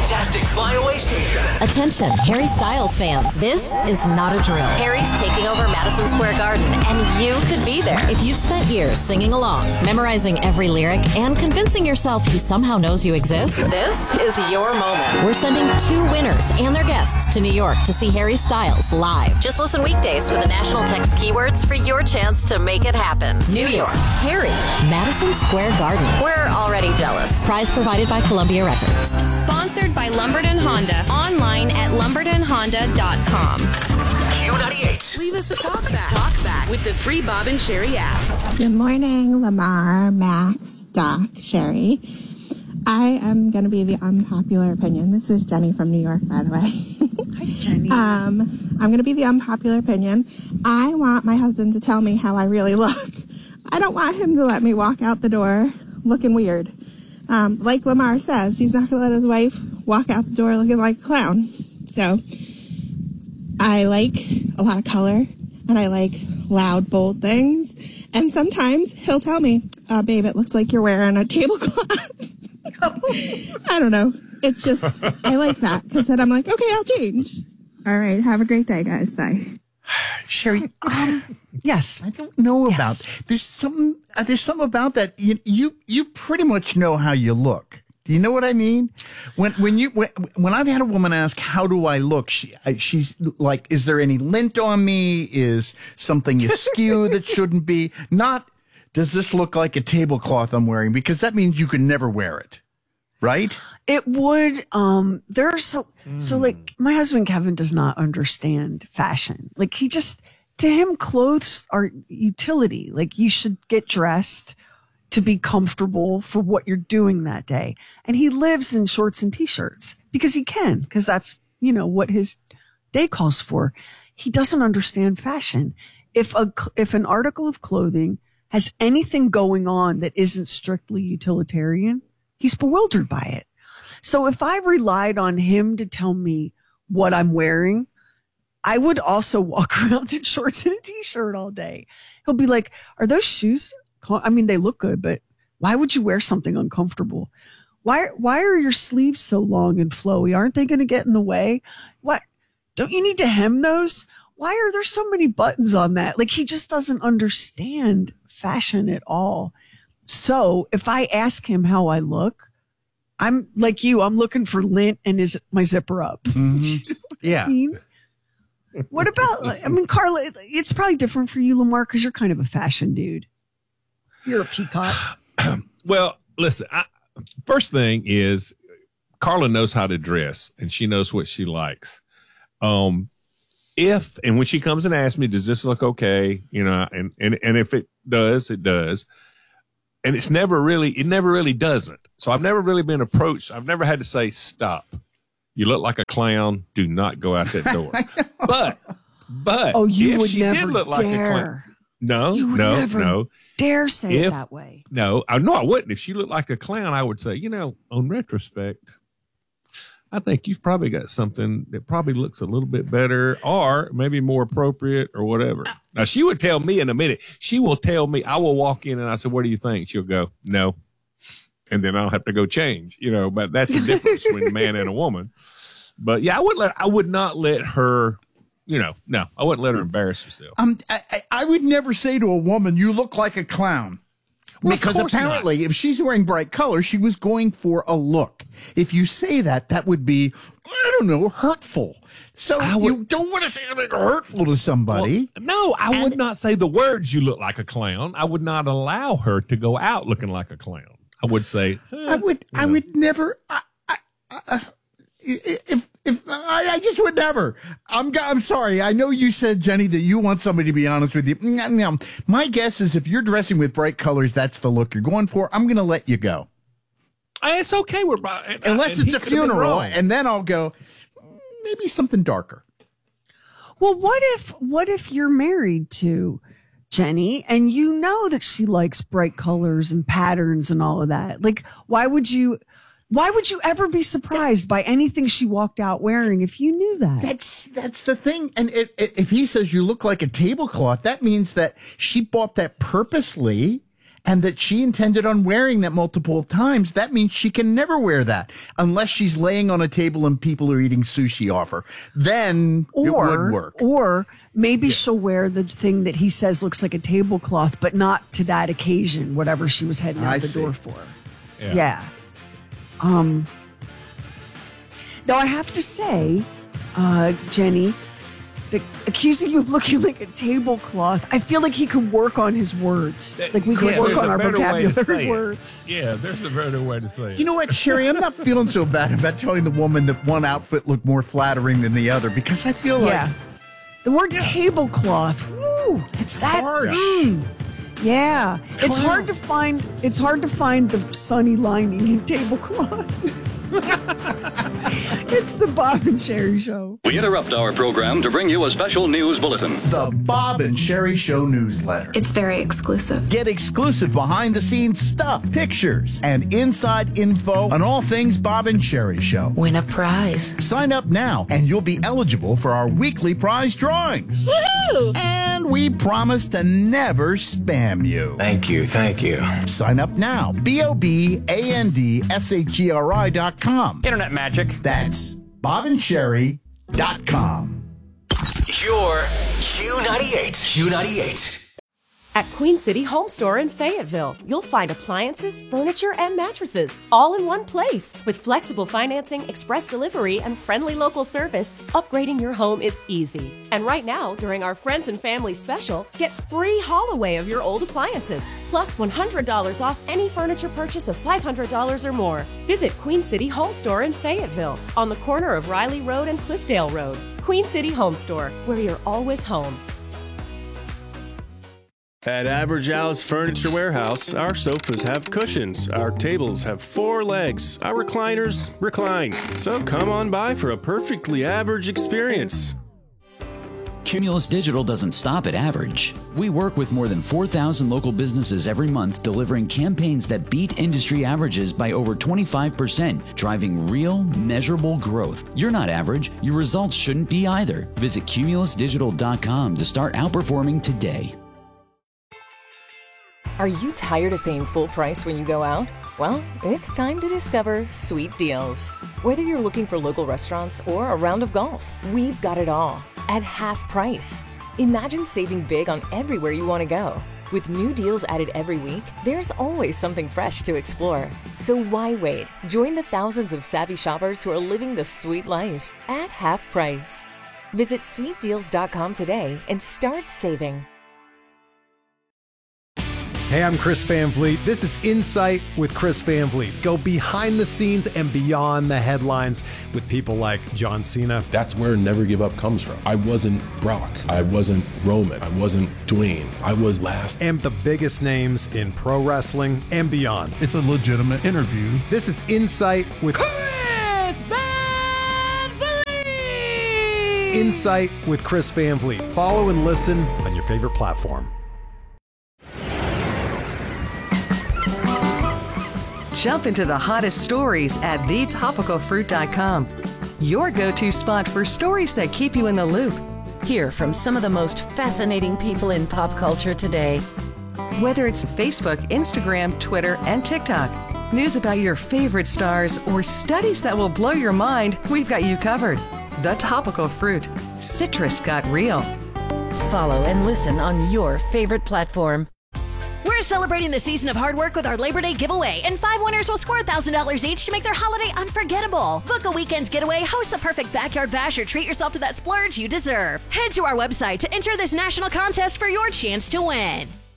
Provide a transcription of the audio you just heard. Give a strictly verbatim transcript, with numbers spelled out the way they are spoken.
fantastic flyaway station. Attention, Harry Styles fans. This is not a drill. Harry's taking over Madison Square Garden, and you could be there. If you've spent years singing along, memorizing every lyric, and convincing yourself he somehow knows you exist, this is your moment. We're sending two winners and their guests to New York to see Harry Styles live. Just listen weekdays for the national text keywords for your chance to make it happen. New York, Harry, Madison Square Garden. We're already jealous. Prize provided by Columbia Records. Sponsored by Lumberton Honda. Online at lumberton honda dot com. Q ninety-eight. Leave us a talk back. Talk back with the free Bob and Sherry app. Good morning, Lamar, Max, Doc, Sherry. I am going to be the unpopular opinion. This is Jenny from New York, by the way. Hi, Jenny. um, I'm going to be the unpopular opinion. I want my husband to tell me how I really look. I don't want him to let me walk out the door looking weird. Um, like Lamar says, he's not going to let his wife walk out the door looking like a clown. So I like a lot of color, and I like loud, bold things. And sometimes he'll tell me, uh, babe, it looks like you're wearing a tablecloth. I don't know. It's just, I like that, because then I'm like, okay, I'll change. All right. Have a great day, guys. Bye. Sherry, um, yes. I don't know Yes. about there's some uh, there's something about that. You, you you pretty much know how you look. Do you know what I mean? When when you when, when I've had a woman ask, how do I look? She uh, she's like, is there any lint on me? Is something askew that shouldn't be? Not, does this look like a tablecloth I'm wearing? Because that means you can never wear it, right? It would, um, there's so, mm. so like my husband Kevin does not understand fashion. Like he just, to him, clothes are utility. Like you should get dressed to be comfortable for what you're doing that day. And he lives in shorts and t-shirts because he can, because that's, you know, what his day calls for. He doesn't understand fashion. If a, if an article of clothing has anything going on that isn't strictly utilitarian, he's bewildered by it. So if I relied on him to tell me what I'm wearing, I would also walk around in shorts and a t-shirt all day. He'll be like, are those shoes? I mean, they look good, but why would you wear something uncomfortable? Why, why are your sleeves so long and flowy? Aren't they going to get in the way? What? Don't you need to hem those? Why are there so many buttons on that? Like he just doesn't understand fashion at all. So if I ask him how I look, I'm like you, I'm looking for lint and is my zipper up. Mm-hmm. Yeah. I mean? What about, I mean, Carla, it's probably different for you, Lamar, because you're kind of a fashion dude. You're a peacock. Well, listen, I, first thing is Carla knows how to dress and she knows what she likes. Um, if, and when she comes and asks me, does this look okay? You know, and, and, and if it does, it does. And it's never really, it never really doesn't. So I've never really been approached. I've never had to say, stop. You look like a clown. Do not go out that door. But, but. Oh, you if would she never did look like dare. a clown. No, You would no, never no. dare say If- it that way. No, I no, I wouldn't. If she looked like a clown, I would say, you know, on retrospect, I think you've probably got something that probably looks a little bit better or maybe more appropriate or whatever. Now, she would tell me in a minute. She will tell me, I will walk in and I said, what do you think? She'll go, no. And then I'll have to go change, you know, but that's the difference between a man and a woman. But yeah, I would let, I would not let her, you know, no, I wouldn't let her embarrass herself. Um, I, I- I would never say to a woman, you look like a clown. Well, of Because course apparently, if she's wearing bright colors, she was going for a look. If you say that, that would be, I don't know, hurtful. So I would- you don't want to say anything hurtful to somebody. Well, no, I And- would not say the words, you look like a clown. I would not allow her to go out looking like a clown. I would say, eh, I would, I know. would never. I, I, I, if, if I, I just would never. I'm, I'm sorry. I know you said, Jenny, that you want somebody to be honest with you. Now, my guess is if you're dressing with bright colors, that's the look you're going for. I'm going to let you go, It's okay with unless and it's he a could have been funeral, wrong. and then I'll go. Maybe something darker. Well, what if, what if you're married to Jenny and you know that she likes bright colors and patterns and all of that? Like, why would you, why would you ever be surprised by anything she walked out wearing if you knew that? That's that's the thing. And it, it, if he says you look like a tablecloth, that means that she bought that purposely and that she intended on wearing that multiple times, that means she can never wear that unless she's laying on a table and people are eating sushi off her. Then or, it would work. Or maybe yeah. she'll wear the thing that he says looks like a tablecloth, but not to that occasion, whatever she was heading out I the see. door for. Yeah. yeah. Um. Now, I have to say, uh, Jenny, the, accusing you of looking like a tablecloth, I feel like he could work on his words. Like we could yeah, work on our vocabulary words. Yeah, there's a better way to say it. You know what, Sherry? I'm not feeling so bad about telling the woman that one outfit looked more flattering than the other because I feel like yeah. the word yeah. tablecloth. Woo, it's that, harsh. Mm, yeah, it's hard to find. It's hard to find the sunny lining in tablecloth. It's the Bob and Sherry Show. We interrupt our program to bring you a special news bulletin. The Bob and Sherry Show newsletter. It's very exclusive. Get exclusive behind-the-scenes stuff, pictures, and inside info on all things Bob and Sherry Show. Win a prize. Sign up now, and you'll be eligible for our weekly prize drawings. Woohoo! And we promise to never spam you. Thank you, thank you. Sign up now. B O B A N D S H E R I dot com. Internet magic. That's bob and sherry dot com. You're Q ninety-eight. Q ninety-eight. At Queen City Home Store in Fayetteville, you'll find appliances, furniture, and mattresses all in one place. With flexible financing, express delivery, and friendly local service, upgrading your home is easy. And right now, during our Friends and Family special, get free haul away of your old appliances, plus one hundred dollars off any furniture purchase of five hundred dollars or more. Visit Queen City Home Store in Fayetteville, on the corner of Riley Road and Cliffdale Road. Queen City Home Store, where you're always home. At Average Al's Furniture Warehouse, our sofas have cushions, our tables have four legs, our recliners recline. So come on by for a perfectly average experience. Cumulus Digital doesn't stop at average. We work with more than four thousand local businesses every month, delivering campaigns that beat industry averages by over twenty-five percent, driving real, measurable growth. You're not average. Your results shouldn't be either. Visit cumulus digital dot com to start outperforming today. Are you tired of paying full price when you go out? Well, it's time to discover Sweet Deals. Whether you're looking for local restaurants or a round of golf, we've got it all at half price. Imagine saving big on everywhere you want to go. With new deals added every week, there's always something fresh to explore. So why wait? Join the thousands of savvy shoppers who are living the sweet life at half price. Visit sweet deals dot com today and start saving. Hey, I'm Chris Van Vliet. This is Insight with Chris Van Vliet. Go behind the scenes and beyond the headlines with people like John Cena. That's where Never Give Up comes from. I wasn't Brock. I wasn't Roman. I wasn't Dwayne. I was last. And the biggest names in pro wrestling and beyond. It's a legitimate interview. This is Insight with Chris Van Vliet. Insight with Chris Van Vliet. Follow and listen on your favorite platform. Jump into the hottest stories at the topical fruit dot com. Your go-to spot for stories that keep you in the loop. Hear from some of the most fascinating people in pop culture today. Whether it's Facebook, Instagram, Twitter, and TikTok, news about your favorite stars, or studies that will blow your mind, we've got you covered. The Topical Fruit. Citrus got real. Follow and listen on your favorite platform. We're celebrating the season of hard work with our Labor Day giveaway, and five winners will score one thousand dollars each to make their holiday unforgettable. Book a weekend getaway, host the perfect backyard bash, or treat yourself to that splurge you deserve. Head to our website to enter this national contest for your chance to win.